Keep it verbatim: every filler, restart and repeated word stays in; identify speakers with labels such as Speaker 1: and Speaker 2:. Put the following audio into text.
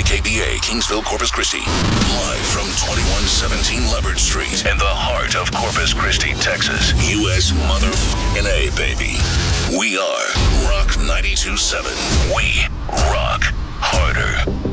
Speaker 1: K B A, Kingsville, Corpus Christi. Live from twenty-one seventeen Leopard Street in the heart of Corpus Christi, Texas. U S mother A, baby. We are Rock ninety-two point seven. We rock harder.